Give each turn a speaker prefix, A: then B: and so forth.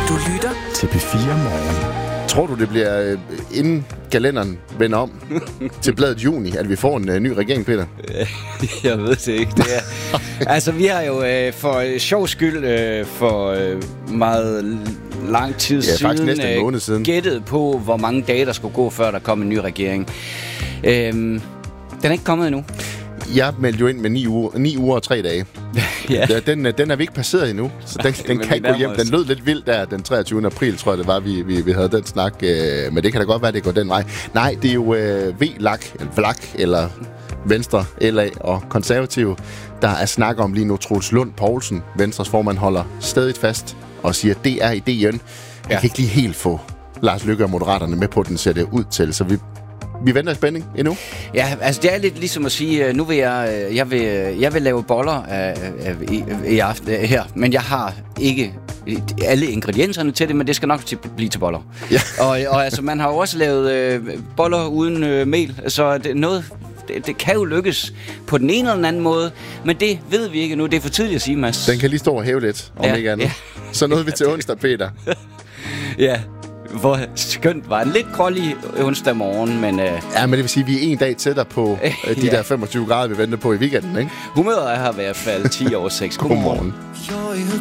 A: Du lytter
B: til P4 Morgen.
C: Tror du, det bliver inden kalenderen vender om til bladet juni, at vi får en ny regering, Peter?
D: Jeg ved det ikke. Det er, altså, vi har jo for sjov skyld for meget lang tid siden gættet på, hvor mange dage der skulle gå, før der kom en ny regering. Den er ikke kommet endnu.
C: Jeg meldte jo ind med 9 uger og 3 dage.
D: Ja.
C: Den er vi ikke passeret endnu, så den kan ikke gå hjem. Den lød lidt vildt der den 23. april, tror jeg det var, vi havde den snak. Men det kan da godt være, at det går den vej. Nej, det er jo VLAK eller Venstre, LA og Konservative, der er snak om lige nu. Troels Lund Poulsen, Venstres formand, holder stadig fast og siger, at det er ideen. Jeg kan ikke lige helt få Lars Løkke og Moderaterne med på, den ser det ud til, så vi venter i spænding endnu.
D: Ja, altså det er lidt ligesom at sige, nu vil jeg vil lave boller i aften her, men jeg har ikke alle ingredienserne til det, men det skal nok blive til boller. Ja. Og altså, man har jo også lavet boller uden mel, så det kan jo lykkes på den ene eller den anden måde, men det ved vi ikke nu. Det er for tidligt at sige, Mads.
C: Den kan lige stå og hæve lidt, om ikke andet. Ja. Så nåede vi til onsdag, Peter.
D: Ja. Hvor skønt var en lidt grålig onsdag morgen, men...
C: Ja, men det vil sige, at vi er en dag tættere på de der 25 grader, vi venter på i weekenden, ikke?
D: Humøret er her i hvert fald 10 over 6. Godmorgen.